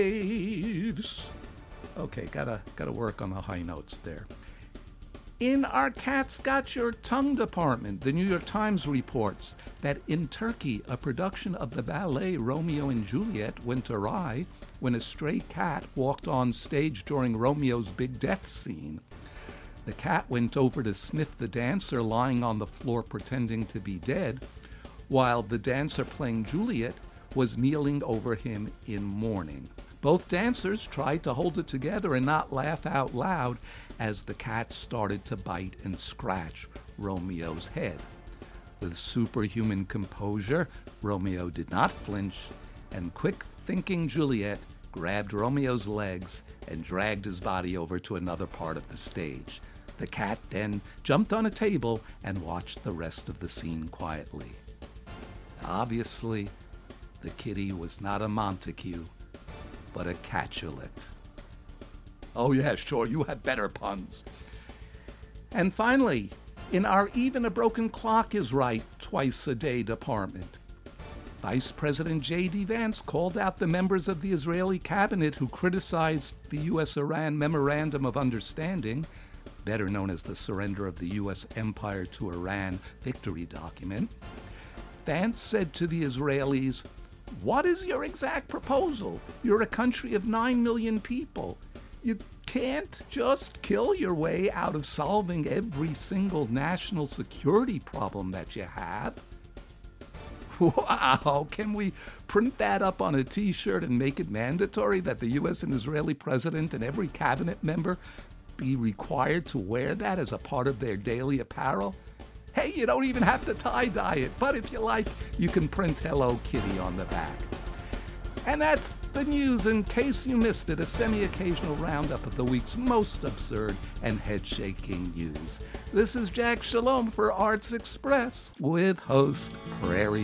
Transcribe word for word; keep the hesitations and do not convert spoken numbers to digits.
waves. Okay, gotta gotta work on the high notes there. In our Cat's Got Your Tongue department, the New York Times reports that in Turkey, a production of the ballet Romeo and Juliet went awry when a stray cat walked on stage during Romeo's big death scene. The cat went over to sniff the dancer lying on the floor pretending to be dead, while the dancer playing Juliet was kneeling over him in mourning. Both dancers tried to hold it together and not laugh out loud as the cat started to bite and scratch Romeo's head. With superhuman composure, Romeo did not flinch, and quick-thinking Juliet grabbed Romeo's legs and dragged his body over to another part of the stage. The cat then jumped on a table and watched the rest of the scene quietly. Obviously, the kitty was not a Montague, but a Capulet. Oh yeah, sure, you had better puns. And finally, in our Even a Broken Clock is Right Twice a Day department, Vice President J D Vance called out the members of the Israeli cabinet who criticized the U S-Iran Memorandum of Understanding, better known as the Surrender of the U S Empire to Iran Victory Document. Vance said to the Israelis, "What is your exact proposal? You're a country of nine million people. You can't just kill your way out of solving every single national security problem that you have." Wow, can we print that up on a t-shirt and make it mandatory that the U S and Israeli president and every cabinet member be required to wear that as a part of their daily apparel? Hey, you don't even have to tie-dye it, but if you like, you can print Hello Kitty on the back. And that's the news. In case you missed it, a semi-occasional roundup of the week's most absurd and head-shaking news. This is Jack Shalom for Arts Express with host Prairie